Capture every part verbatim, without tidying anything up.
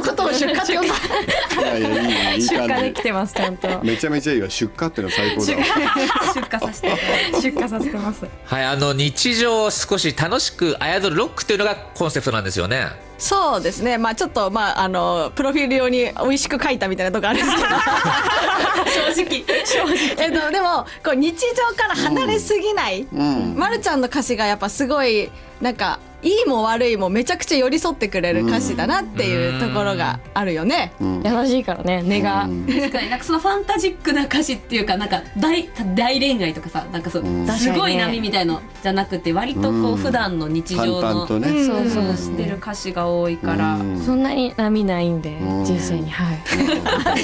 のことを出荷って呼んだ。 いやいやいいいい出感じ。 荷できてますちゃんと。 めちゃめちゃいいわ。出荷っていうの最高だわ。 出荷させて出荷させてます。 はい、あの日常を少し楽しく操るロックというのがコンセプトなんですよね。 そうですね。まあちょっとまああのプロフィール用に美味しく書いたみたいなとこあるんですけど。正直正直。えっとでもこう日常から離れすぎない。うん、まるちゃんの歌詞がやっぱすごいなんか。いいも悪いもめちゃくちゃ寄り添ってくれる歌詞だなっていうところがあるよね。 うん、優しいからね根が。 確かになんかそのファンタジックな歌詞っていうかなんか 大, 大恋愛とかさなんかそう、うん、すごい波みたいのじゃなくて割とこう普段の日常の、うんね、そうそう知ってる歌詞が多いから、うん、 そんなに波ないんで、うん、人生にはい。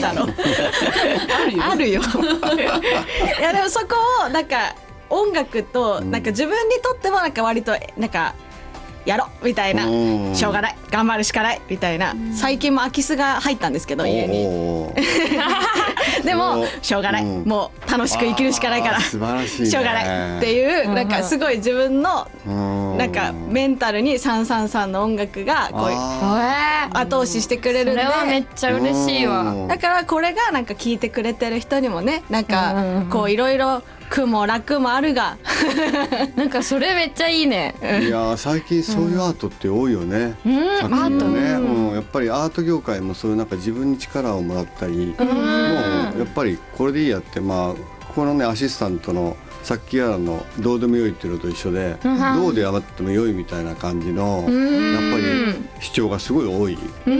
だろうあるよ。いやでもそこをなんか音楽となんか自分にとってもなんか割となんかやろみたいな、しょうがない頑張るしかないみたいな、最近も空き巣が入ったんですけど家に。でもしょうがない、もう楽しく生きるしかないからしょうがないっていうなんかすごい自分のなんかメンタルにさんさんさんの音楽がこう後押ししてくれるんで、 それはめっちゃ嬉しいわ。 だからこれがなんか聴いてくれてる人にもねなんかこういろいろ苦も楽もあるがなんかそれめっちゃいいね。 いや最近そういうアートって多いよね、 うん、 作品はね、うん、やっぱりアート業界もそういうなんか自分に力をもらったり、うん、もうやっぱりこれでいいやってまあここのねアシスタントのさっきやらのどうでもよいっていうのと一緒で、うん、どうであってもよいみたいな感じの、うん、やっぱり主張がすごい多い、うん、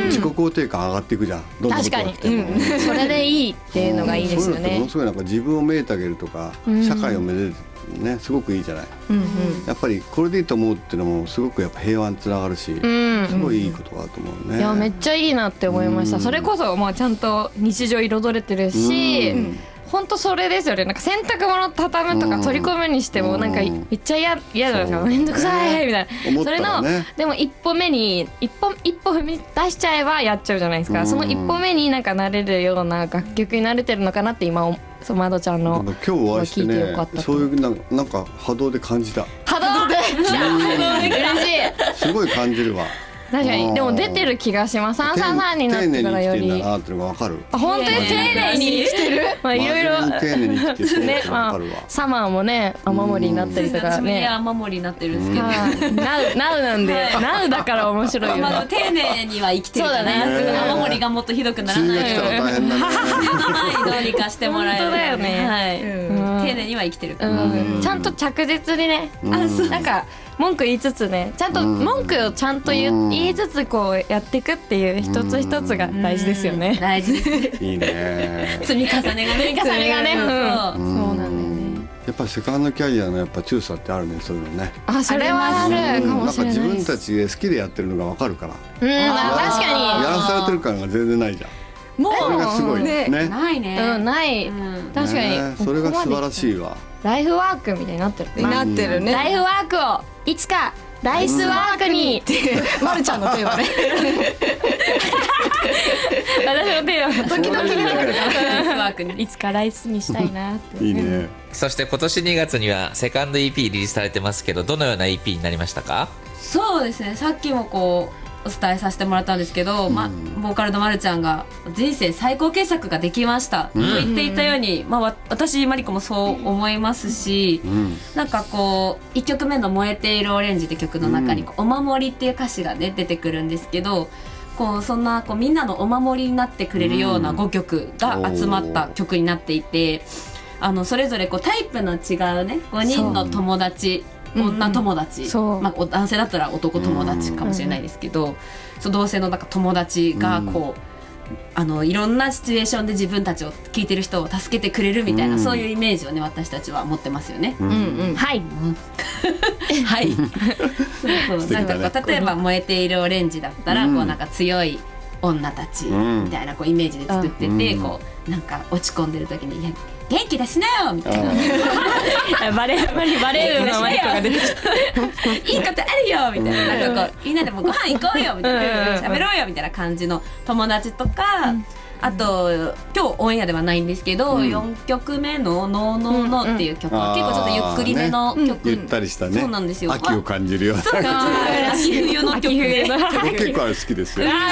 自己肯定感上がっていくじゃんどんなことが来ても、 確かに、うん、それでいいっていうのがいいですよね、うん、そういうのってものすごいなんか自分をめでてあげるとか、うん、社会をめでるねすごくいいじゃない、うんうん、やっぱりこれでいいと思うっていうのもすごくやっぱ平和につながるし、うん、すごいいいことだと思うね。 いやめっちゃいいなって思いました、うん、それこそまあちゃんと日常彩れてるし、うん本当それですよね。なんか洗濯物畳むとか取り込むにしてもなんかめっちゃ嫌嫌じゃないですか。めんどくさいみたいな。それのでも一歩目に一歩一歩踏み出しちゃえばやっちゃうじゃないですか。その一歩目になんか慣れるような楽曲に慣れてるのかなって今そうまどちゃんの今日お会いしてねそういうななんか波動で感じた。 波動で嬉しい。 すごい感じるわ。 確かにでも出てる気がします。さんさんさんになってからより丁寧に生きてんだなっていうのが分かる。 本当に丁寧に生きてる。まあいろいろ丁寧に生きてそうって分かるわ。 サマーもね雨漏りになったりとかね。 雨漏りになってるんですけど。 ナウナウなんでナウだから面白いよね。 まあ丁寧には生きてるからね。雨漏りがもっとひどくならないように。 梅雨が来たら大変だね。 どうにかしてもらえる。 本当だよね。 はい。丁寧には生きてるから。 ちゃんと着実にね。なんか。文句言いつつねちゃんと文句をちゃんと言いつつこうやっていくっていう一つ一つが大事ですよね。 大事です。 いいね。 積み重ねが積み重ねがね。そうなんだよね。 やっぱりセカンドキャリアのやっぱ強さってあるねそういうのね。 あそれはあるかもしれない。 なんか自分たちで好きでやってるのがわかるから。 うん確かに。やらされてる感が全然ないじゃん。もうそれがすごいね。 ないね。 うんない確かに。 それが素晴らしいわ。 ライフワークみたいになってる。 なってるね。 ライフワークをいつかライスワークにっていうまるちゃんのテーマね。 私のテーマ時々出てくるからライスワークにいつかライスにしたいなって。 いいね。 そして今年にがつにはセカンド イーピー リリースされてますけどどのような イーピー になりましたか？ そうですねさっきもこうお伝えさせてもらったんですけど、ま、ボーカルのまるちゃんが人生最高傑作ができましたと言っていたように、まあ、私マリコもそう思いますし、うん、なんかこういっきょくめの「燃えているオレンジ」って曲の中にこう、うん、お守りっていう歌詞が、ね、出てくるんですけどこうそんなこうみんなのお守りになってくれるようなごきょくが集まった曲になっていて、あのそれぞれこうタイプの違うねごにんの友達女友達、うんまあ、男性だったら男友達かもしれないですけど、うん、そう同性のなんか友達がこう、うん、あのいろんなシチュエーションで自分たちを聞いてる人を助けてくれるみたいな、うん、そういうイメージをね私たちは持ってますよね。 うんうん、はい、 はいそうそうなんかこう例えば「燃えているオレンジ」だったら、うん、こうなんか強い女たちみたいなこうイメージで作ってて、うん、こうなんか落ち込んでる時に「いや元気出しなよ」みたいなバレバレバレーのマリコが出てきたいいことあるよみたいな、なんかこうみんなでもご飯行こうよみたいな喋ろうよみたいな感じの友達とか、うん、あと今日オンエアではないんですけど、うん、よんきょくめの「ノーノーノー」っていう曲は、うん、結構ちょっとゆっくりめの曲、 ね、ゆったりしたね。 そうなんですよ。 秋を感じるような秋冬の曲で結構あれ好きですよ。